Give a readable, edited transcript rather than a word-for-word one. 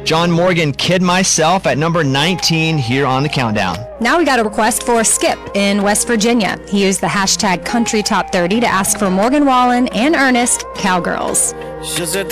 John Morgan, Kid Myself at number 19 here on the countdown. Now we got a request for Skip in West Virginia. He used the hashtag Country Top 30 to ask for Morgan Wallen and Ernest, Cowgirls.